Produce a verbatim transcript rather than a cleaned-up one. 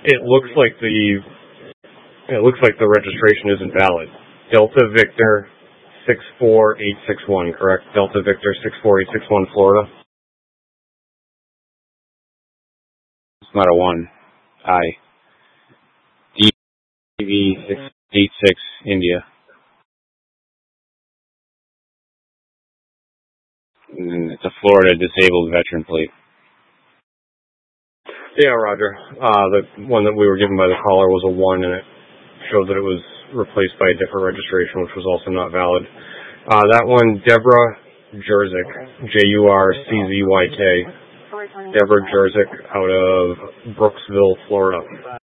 It looks like the it looks like the registration isn't valid. Delta Victor six four eight six one, correct? Delta Victor six four eight six one, Florida. It's not a one. I. D V six eight six, India. And it's a Florida disabled veteran plate. Yeah, Roger. Uh, the one that we were given by the caller was a one, and it showed that it was replaced by a different registration, which was also not valid. Uh, that one, Deborah Jerzyk, J U R C Z Y K. Deborah Jerzyk out of Brooksville, Florida.